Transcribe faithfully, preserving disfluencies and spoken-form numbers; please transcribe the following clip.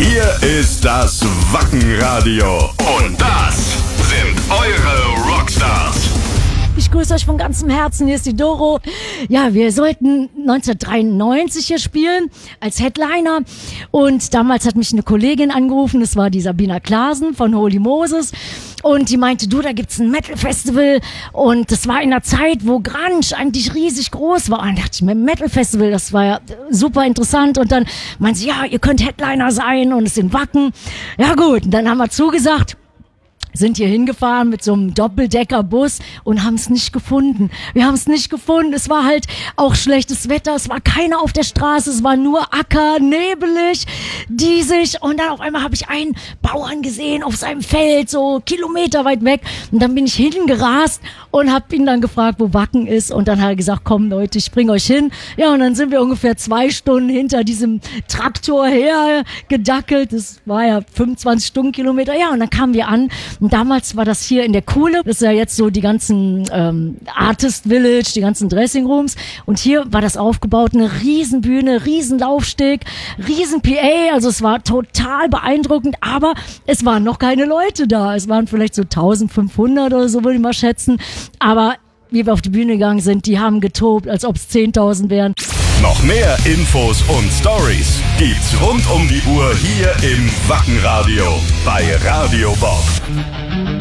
Hier ist das Wackenradio. Und das sind eure Rockstars. Ich grüße euch von ganzem Herzen, hier ist die Doro. Ja, wir sollten neunzehnhundertdreiundneunzig hier spielen als Headliner und damals hat mich eine Kollegin angerufen, das war die Sabina Klaasen von Holy Moses und die meinte, du, da gibt's ein Metal-Festival und das war in der Zeit, wo Grunge eigentlich riesig groß war. Und da dachte ich mir, Metal-Festival, das war ja super interessant und dann meinte sie, ja, ihr könnt Headliner sein und es sind Wacken. Ja gut, und dann haben wir zugesagt. Sind hier hingefahren mit so einem Doppeldeckerbus und haben es nicht gefunden. Wir haben es nicht gefunden. Es war halt auch schlechtes Wetter. Es war keiner auf der Straße. Es war nur Acker, nebelig, diesig. Und dann auf einmal habe ich einen Bauern gesehen auf seinem Feld, so Kilometer weit weg. Und dann bin ich hingerast und habe ihn dann gefragt, wo Wacken ist. Und dann hat er gesagt, komm Leute, ich bring euch hin. Ja, und dann sind wir ungefähr zwei Stunden hinter diesem Traktor her gedackelt. Das war ja fünfundzwanzig Stundenkilometer. Ja, und dann kamen wir an. Und damals war das hier in der Kuhle, das ist ja jetzt so die ganzen ähm, Artist Village, die ganzen Dressing Rooms. Und hier war das aufgebaut, eine Riesenbühne, Riesenlaufsteg, riesen P A, also es war total beeindruckend, aber es waren noch keine Leute da. Es waren vielleicht so eintausendfünfhundert oder so, würde ich mal schätzen. Aber wie wir auf die Bühne gegangen sind, die haben getobt, als ob es zehntausend wären. Noch mehr Infos und Stories gibt's rund um die Uhr hier im Wackenradio bei Radio Bob.